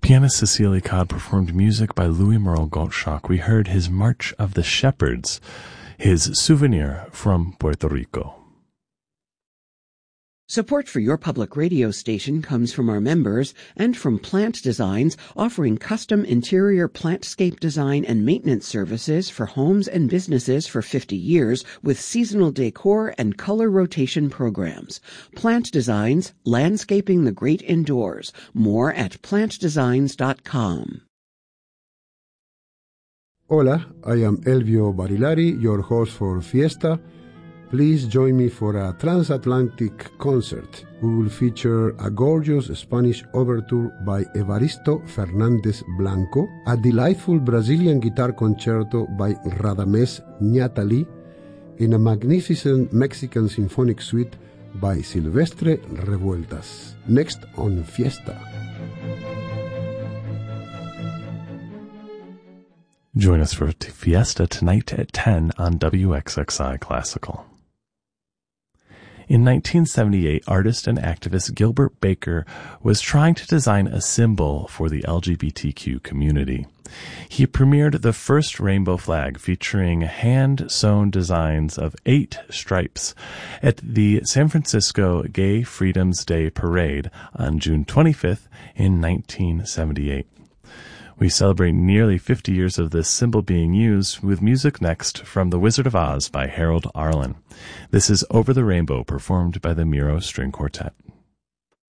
Pianist Cecilia Codd performed music by Louis Merle Gottschalk. We heard his March of the Shepherds, his Souvenir from Puerto Rico. Support for your public radio station comes from our members and from Plant Designs, offering custom interior plantscape design and maintenance services for homes and businesses for 50 years with seasonal decor and color rotation programs. Plant Designs, landscaping the great indoors. More at plantdesigns.com. Hola, I am Elvio Barilari, your host for Fiesta. Please join me for a transatlantic concert. We will feature a gorgeous Spanish overture by Evaristo Fernández Blanco, a delightful Brazilian guitar concerto by Radamés Ñatali, and a magnificent Mexican symphonic suite by Silvestre Revueltas. Next on Fiesta. Join us for Fiesta tonight at 10 on WXXI Classical. In 1978, artist and activist Gilbert Baker was trying to design a symbol for the LGBTQ community. He premiered the first rainbow flag featuring hand-sewn designs of 8 stripes at the San Francisco Gay Freedoms Day Parade on June 25th in 1978. We celebrate nearly 50 years of this symbol being used with music next from The Wizard of Oz by Harold Arlen. This is Over the Rainbow, performed by the Miro String Quartet.